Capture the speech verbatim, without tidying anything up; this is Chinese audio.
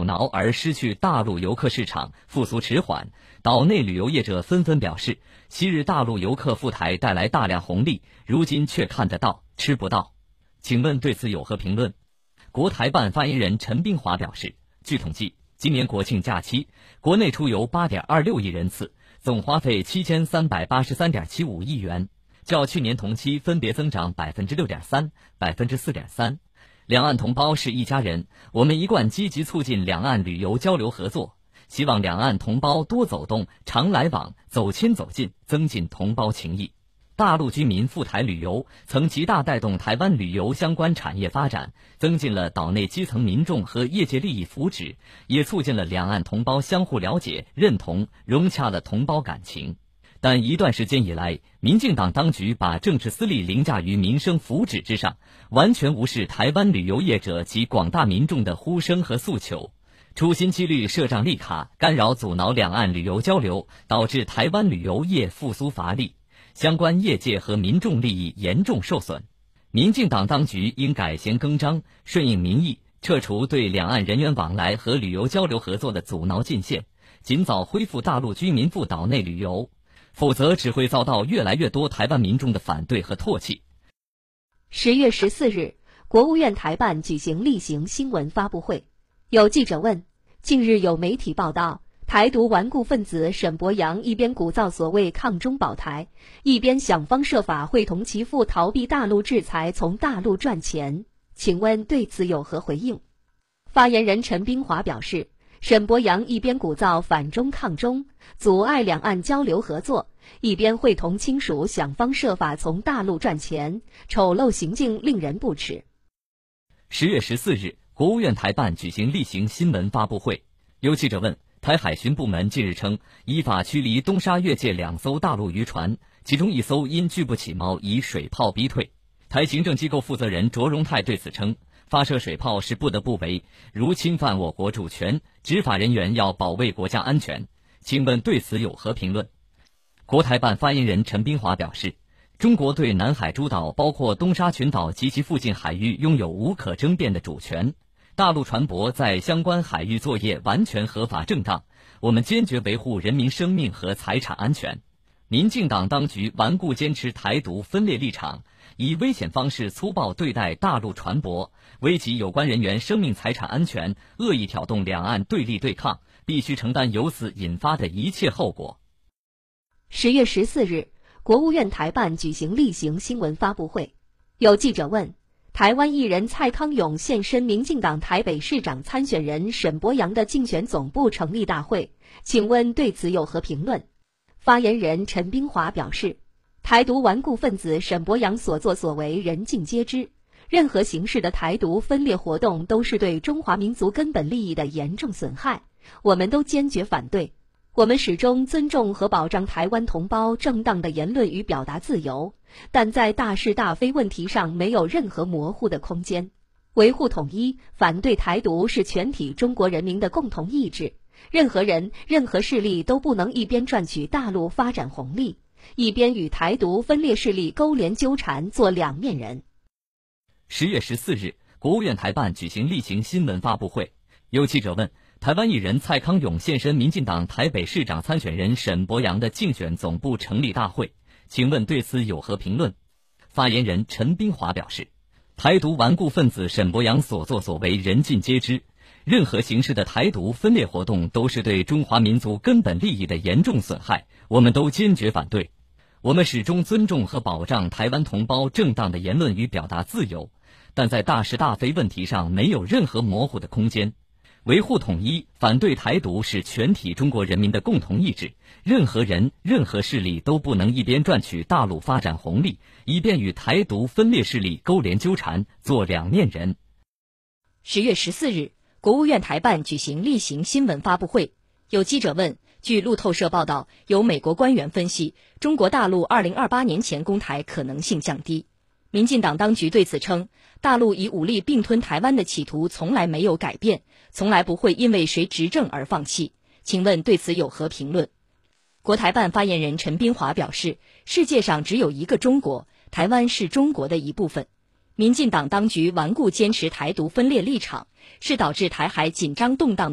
阻挠而失去大陆游客市场，复苏迟缓。岛内旅游业者纷纷表示，昔日大陆游客赴台带来大量红利，如今却看得到吃不到。请问对此有何评论？国台办发言人陈冰华表示，据统计，今年国庆假期，国内出游 八点二六亿人次，总花费 七千三百八十三点七五亿元，较去年同期分别增长 百分之六点三、百分之四点三。两岸同胞是一家人，我们一贯积极促进两岸旅游交流合作，希望两岸同胞多走动、常来往，走亲走近，增进同胞情谊。大陆居民赴台旅游曾极大带动台湾旅游相关产业发展，增进了岛内基层民众和业界利益福祉，也促进了两岸同胞相互了解、认同，融洽了同胞感情。但一段时间以来，民进党当局把政治私利凌驾于民生福祉之上，完全无视台湾旅游业者及广大民众的呼声和诉求，处心积虑设障立卡，干扰阻挠两岸旅游交流，导致台湾旅游业复苏乏力，相关业界和民众利益严重受损。民进党当局应改弦更张，顺应民意，撤除对两岸人员往来和旅游交流合作的阻挠禁限，尽早恢复大陆居民赴岛内旅游，否则只会遭到越来越多台湾民众的反对和唾弃。 十月十四日，国务院台办举行例行新闻发布会，有记者问，近日有媒体报道，台独顽固分子沈伯洋一边鼓噪所谓抗中保台，一边想方设法会同其父逃避大陆制裁，从大陆赚钱，请问对此有何回应？发言人陈冰华表示，沈伯洋一边鼓噪反中抗中，阻碍两岸交流合作，一边会同亲属想方设法从大陆赚钱，丑陋行径令人不齿。 十月十四日，国务院台办举行例行新闻发布会，有记者问，台海巡部门近日称，依法驱离东沙越界两艘大陆渔船，其中一艘因拒不起锚，以水炮逼退。台行政机构负责人卓荣泰对此称，发射水炮是不得不为，如侵犯我国主权，执法人员要保卫国家安全。请问对此有何评论？国台办发言人陈冰华表示，中国对南海诸岛包括东沙群岛及其附近海域拥有无可争辩的主权，大陆船舶在相关海域作业完全合法正当，我们坚决维护人民生命和财产安全。民进党当局顽固坚持台独分裂立场，以危险方式粗暴对待大陆船舶，危及有关人员生命财产安全，恶意挑动两岸对立对抗，必须承担由此引发的一切后果。 十月十四日，国务院台办举行例行新闻发布会，有记者问，台湾艺人蔡康永现身民进党台北市长参选人沈伯洋的竞选总部成立大会，请问对此有何评论？发言人陈冰华表示，台独顽固分子沈伯洋所作所为人尽皆知，任何形式的台独分裂活动都是对中华民族根本利益的严重损害，我们都坚决反对。我们始终尊重和保障台湾同胞正当的言论与表达自由，但在大是大非问题上没有任何模糊的空间。维护统一，反对台独是全体中国人民的共同意志，任何人、任何势力都不能一边赚取大陆发展红利，一边与台独分裂势力勾连纠缠，做两面人。 十月十四日，国务院台办举行例行新闻发布会，有记者问，台湾艺人蔡康永现身民进党台北市长参选人沈伯洋的竞选总部成立大会，请问对此有何评论？发言人陈冰华表示，台独顽固分子沈伯洋所作所为人尽皆知，任何形式的台独分裂活动都是对中华民族根本利益的严重损害，我们都坚决反对。我们始终尊重和保障台湾同胞正当的言论与表达自由，但在大是大非问题上没有任何模糊的空间。维护统一，反对台独是全体中国人民的共同意志，任何人、任何势力都不能一边赚取大陆发展红利，一边与台独分裂势力勾连纠缠，做两面人。 十月十四日，国务院台办举行例行新闻发布会，有记者问，据路透社报道，有美国官员分析，中国大陆二零二八年前攻台可能性降低。民进党当局对此称，大陆以武力并吞台湾的企图从来没有改变，从来不会因为谁执政而放弃。请问对此有何评论？国台办发言人陈冰华表示，世界上只有一个中国，台湾是中国的一部分。民进党当局顽固坚持台独分裂立场，是导致台海紧张动荡